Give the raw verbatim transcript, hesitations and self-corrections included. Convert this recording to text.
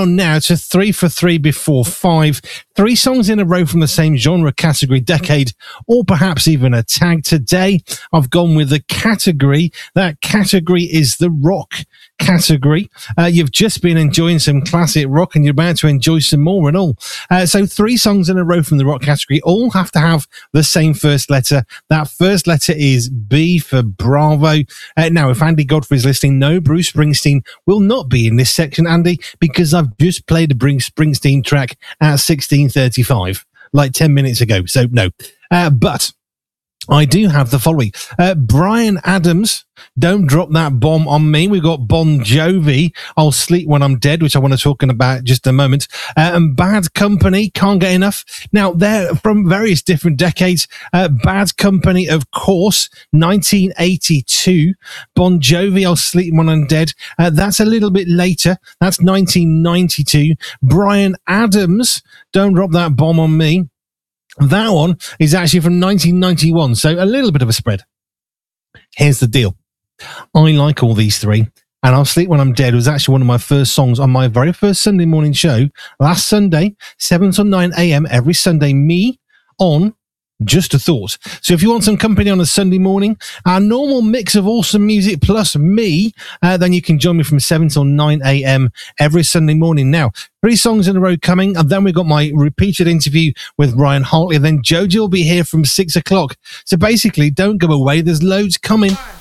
on now to three for three before five. Three songs in a row from the same genre, category, decade, or perhaps even a tag. Today, I've gone with the category. That category is the rock category. Uh, you've just been enjoying some classic rock and you're about to enjoy some more and all. Uh, so three songs in a row from the rock category all have to have the same first letter. That first letter is B for Bravo. Uh, now, if Andy Godfrey's listening, no, Bruce Springsteen will not be in this section, Andy, because I've just played a Bruce Springsteen track at sixteen thirty-five, like ten minutes ago. So no, uh, but I do have the following. Uh, Bryan Adams, Don't Drop That Bomb on Me. We've got Bon Jovi, I'll Sleep When I'm Dead, which I want to talk about in just a moment. Uh, and Bad Company, Can't Get Enough. Now, they're from various different decades. Uh, Bad Company, of course, nineteen eighty-two. Bon Jovi, I'll Sleep When I'm Dead. Uh, that's a little bit later. That's nineteen ninety-two. Bryan Adams, Don't Drop That Bomb on Me. That one is actually from nineteen ninety-one, so a little bit of a spread. Here's the deal. I like all these three, and I'll Sleep When I'm Dead was actually one of my first songs on my very first Sunday morning show last Sunday, seven to nine a.m. every Sunday, me on Just a Thought. So if you want some company on a Sunday morning, our normal mix of awesome music plus me, uh, then you can join me from seven till nine a.m. every Sunday morning. Now, three songs in a row coming, and then we've got my repeated interview with Ryan Hartley, and then Joji will be here from six o'clock. So basically, don't go away. There's loads coming.